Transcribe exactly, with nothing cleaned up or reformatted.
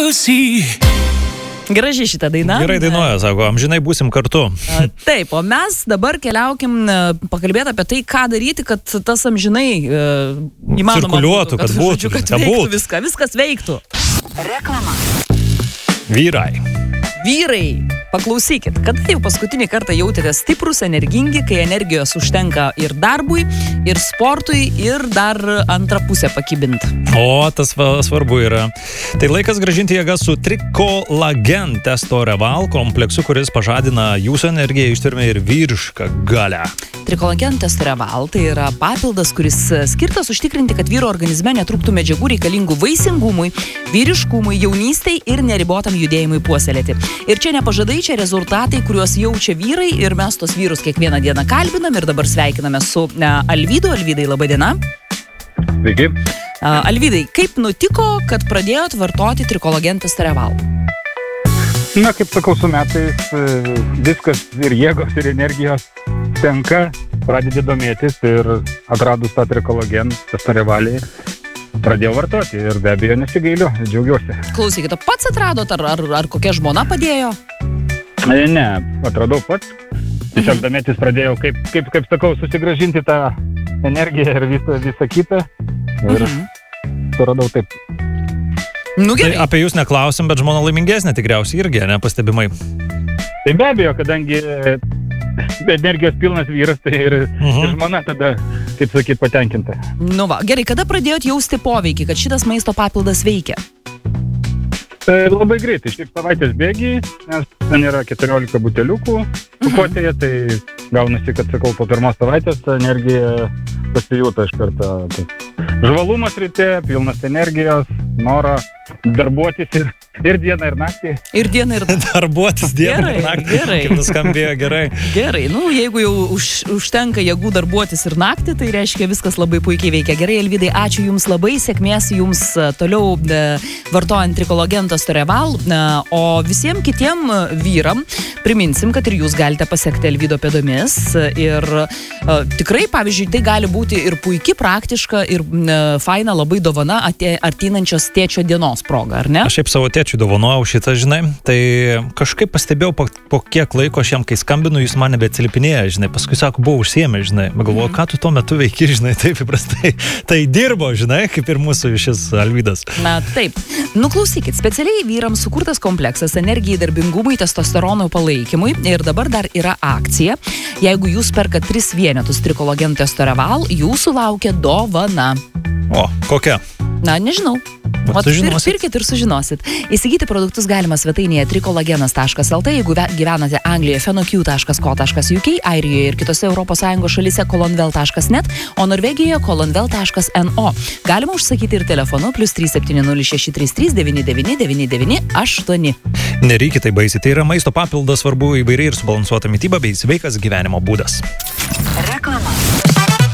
pussy. Gražiai šitą dainą. Gerai dainuoja, sako, amžinai būsim kartu. Taip, o mes dabar keliaukim pakalbėti apie tai, ką daryti, kad tas amžinai uh, įmanoma cirkuliuotų, kad, kad būtų, žodžiu, kad kad veiktų būtų. viską, viskas veiktų. Reklama. Vyrai. Vyrai, paklausykit, kada jau paskutinį kartą jautėte stiprus, energingi, kai energijos užtenka ir darbui, ir sportui, ir dar antrą pusę pakibint. O, tas va, svarbu yra. Tai laikas grąžinti jėgas su Trikolagen testo Reval kompleksu, kuris pažadina jūsų energiją, ištvermę ir vyrišką galią. Trikolagen testo Reval tai yra papildas, kuris skirtas užtikrinti, kad vyro organizme netrūktų medžiagų reikalingų vaisingumui, vyriškumui, jaunystei ir neribotam judėjimui puoselėti. Ir čia ne pažadai, čia rezultatai, kuriuos jaučia vyrai, ir mes tos vyrus kiekvieną dieną kalbinam ir dabar sveikiname su uh, Alvydu. Alvydai, laba diena. Sveiki. Uh, Alvydai, kaip nutiko, kad pradėjot vartoti Trikolagen testo Reval? Na, kaip sakau, su metais viskas ir jėgos, ir energijos tenka, pradedi domėtis ir atradus tą Trikolagen testo Revalį pradėjau vartoti ir be abejo nesigailiu, džiaugiuosi. Klausykit, pats atradot, ar, ar, ar kokia žmona padėjo? Ne, atradau pats. Tiesiog domėtis pradėjau, kaip, kaip, kaip sakau, susigrąžinti tą energiją ir visą, visą kitą. Ir mhm. suradau taip. Nu gerai. Tai apie jūs neklausim, bet žmona laimingesnė tikriausiai irgi, nepastebimai. Tai be abejo, kadangi energijos pilnas vyras, tai ir, mhm. ir žmona tada, kaip sakyt, patenkinta. Nu va, gerai, kada pradėjot jausti poveikį, kad šitas maisto papildas veikia? Tai labai greitai, šiek savaitės bėgiai, nes ten yra keturiolika buteliukų pakuotėje, tai gaunasi, kad sakau, po pirmos savaitės energija pasijuto iš karto. Žvalumas ryte, pilnas energijos, noro darbuotis ir, ir dieną, ir naktį. Ir dieną, ir naktį. Darbuotis dieną Gerai, ir naktį. gerai. Kaip nuskambėjo gerai. Gerai, nu jeigu jau už, užtenka jėgų darbuotis ir naktį, tai reiškia viskas labai puikiai veikia. Gerai, Alvydai, ačiū Jums labai, sėkmės Jums toliau e, vartojant Trikolagen testo Reval, e, o visiems kitiem vyram priminsim, kad ir Jūs galite pasekti Alvydo pėdomis ir e, tikrai, pavyzdžiui, tai gali būti ir puikiai praktiška ir e, faina labai dovana atė, arteinančios tėčio dienos proga, ar ne? Aš šiaip savo tėčiui dovanojau šitą, žinai, tai kažkaip pastebėjau po, po kiek laiko aš jam, kai skambinu, jis man nebeatsilipinėja, žinai, paskui sako, buvau užsiėmę, žinai, galvoju, ką tu tuo metu veiki, žinai, taip įprastai, tai dirbo, žinai, kaip ir mūsų šis Alvydas. Na taip, nu klausykit, specialiai vyrams sukurtas kompleksas energijai, darbingumui, testosteronui palaikymui ir dabar dar yra akcija. Jeigu jūs perkat tris vienetus Trikolagen testo Reval, jūsų laukia dovana. O, kokia? Na, nežinau. O pir, pirkit ir sužinosit. Įsigyti produktus galima svetainėje trikolagenas taškas el tė, jeigu gyvenate Anglijoje fenoq taškas ko taškas uk, Airijoje ir kitose Europos Sąjungos šalyse kolonvel taškas net, o Norvegijoje kolonvel taškas no. Galima užsakyti ir telefonu plus trys septyni nulis šeši trys trys devyni devyni devyni devyni aštuoni. Nereikia tai baisiai, tai yra maisto papildas, svarbu įvairiai ir subalansuota mityba bei sveikas gyvenimo būdas.